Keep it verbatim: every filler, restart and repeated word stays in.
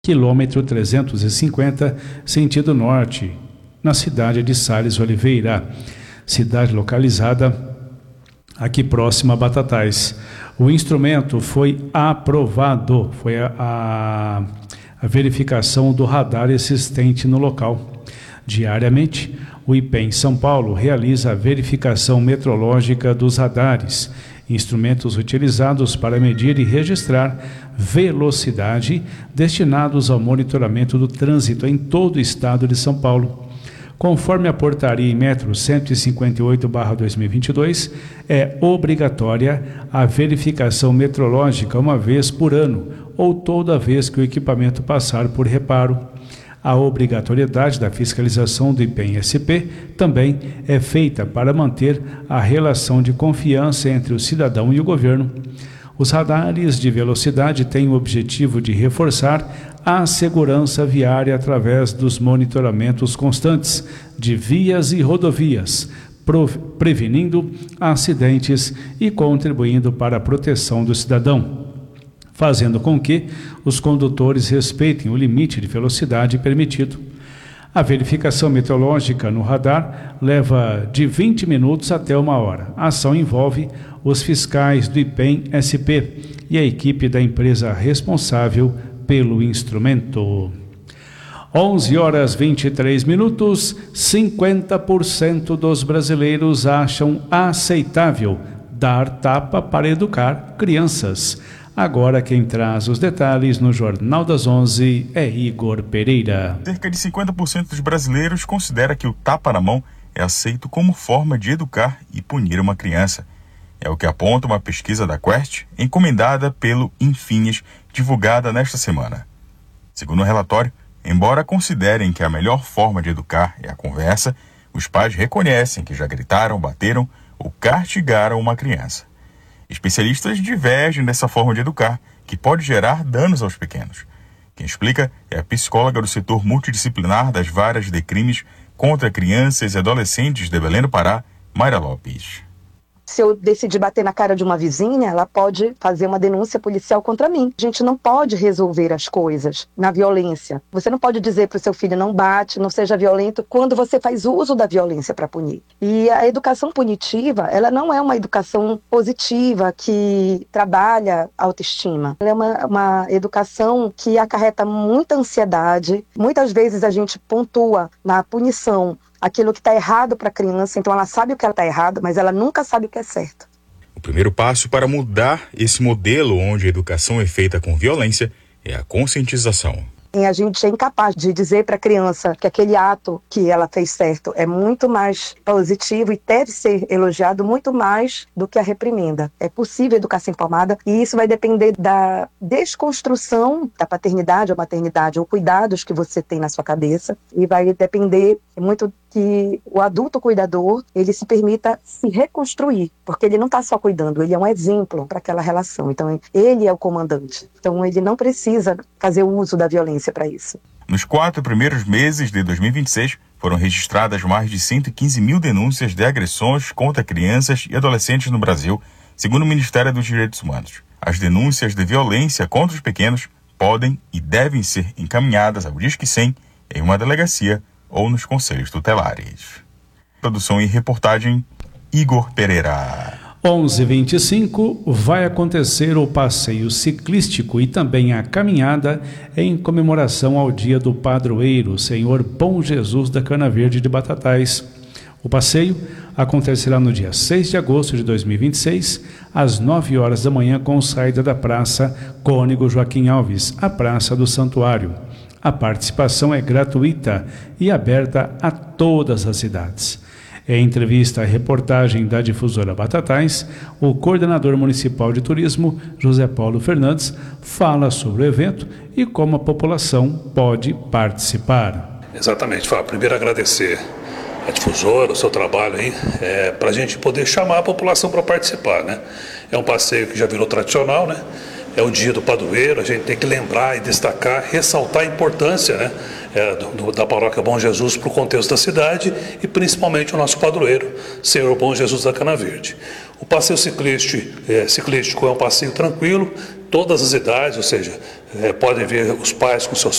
quilômetro trezentos e cinquenta, sentido norte, na cidade de Sales Oliveira, cidade localizada aqui próxima a Batatais. O instrumento foi aprovado, foi a, a, a verificação do radar existente no local. Diariamente, o I P E M São Paulo realiza a verificação metrológica dos radares, instrumentos utilizados para medir e registrar velocidade destinados ao monitoramento do trânsito em todo o estado de São Paulo. Conforme a portaria em metro cento e cinquenta e oito barra dois mil e vinte e dois, é obrigatória a verificação metrológica uma vez por ano ou toda vez que o equipamento passar por reparo. A obrigatoriedade da fiscalização do I P E M S P também é feita para manter a relação de confiança entre o cidadão e o governo. Os radares de velocidade têm o objetivo de reforçar a segurança viária através dos monitoramentos constantes de vias e rodovias, prevenindo acidentes e contribuindo para a proteção do cidadão, fazendo com que os condutores respeitem o limite de velocidade permitido. A verificação meteorológica no radar leva de vinte minutos até uma hora. A ação envolve os fiscais do I P E M S P e a equipe da empresa responsável pelo instrumento. onze horas e vinte e três minutos, cinquenta por cento dos brasileiros acham aceitável dar tapa para educar crianças. Agora quem traz os detalhes no Jornal das onze é Igor Pereira. Cerca de cinquenta por cento dos brasileiros considera que o tapa na mão é aceito como forma de educar e punir uma criança. É o que aponta uma pesquisa da Quest, encomendada pelo Infinis, divulgada nesta semana. Segundo o relatório, embora considerem que a melhor forma de educar é a conversa, os pais reconhecem que já gritaram, bateram ou castigaram uma criança. Especialistas divergem dessa forma de educar, que pode gerar danos aos pequenos. Quem explica é a psicóloga do setor multidisciplinar das varas de crimes contra crianças e adolescentes de Belém do Pará, Mayra Lopes. Se eu decidir bater na cara de uma vizinha, ela pode fazer uma denúncia policial contra mim. A gente não pode resolver as coisas na violência. Você não pode dizer para o seu filho não bate, não seja violento, quando você faz uso da violência para punir. E a educação punitiva, ela não é uma educação positiva que trabalha a autoestima. Ela é uma, uma educação que acarreta muita ansiedade. Muitas vezes a gente pontua na punição aquilo que está errado para a criança, então ela sabe o que ela está errado, mas ela nunca sabe o que é certo. O primeiro passo para mudar esse modelo onde a educação é feita com violência é a conscientização. A gente é incapaz de dizer para a criança que aquele ato que ela fez certo é muito mais positivo e deve ser elogiado muito mais do que a reprimenda. É possível educação informada e isso vai depender da desconstrução da paternidade ou maternidade ou cuidados que você tem na sua cabeça e vai depender muito que o adulto cuidador, ele se permita se reconstruir, porque ele não está só cuidando, ele é um exemplo para aquela relação. Então, ele é o comandante. Então, ele não precisa fazer uso da violência para isso. Nos quatro primeiros meses de dois mil e vinte e seis, foram registradas mais de cento e quinze mil denúncias de agressões contra crianças e adolescentes no Brasil, segundo o Ministério dos Direitos Humanos. As denúncias de violência contra os pequenos podem e devem ser encaminhadas ao Disque cem em uma delegacia ou nos conselhos tutelares. Produção e reportagem, Igor Pereira. onze e vinte e cinco, vai acontecer o passeio ciclístico e também a caminhada em comemoração ao dia do padroeiro, Senhor Bom Jesus da Cana Verde de Batatais. O passeio acontecerá no dia seis de agosto de dois mil e vinte e seis, às nove horas da manhã, com saída da Praça Cônego Joaquim Alves, a Praça do Santuário. A participação é gratuita e aberta a todas as idades. Em entrevista à reportagem da difusora Batatais, o coordenador municipal de turismo, José Paulo Fernandes, fala sobre o evento e como a população pode participar. Exatamente, Fábio. Primeiro agradecer a difusora, o seu trabalho aí, é, para a gente poder chamar a população para participar, né? É um passeio que já virou tradicional, né? é o dia do padroeiro, a gente tem que lembrar e destacar, ressaltar a importância, né, é, do, da Paróquia Bom Jesus para o contexto da cidade e principalmente o nosso padroeiro, Senhor Bom Jesus da Cana Verde. O passeio ciclístico é, ciclístico é um passeio tranquilo, todas as idades, ou seja, é, podem vir os pais com seus